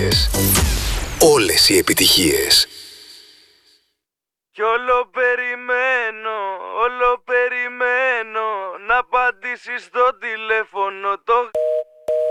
επιτυχίες. Όλες οι επιτυχίες. Κι όλο περιμένω να απαντήσεις στο τηλέφωνο το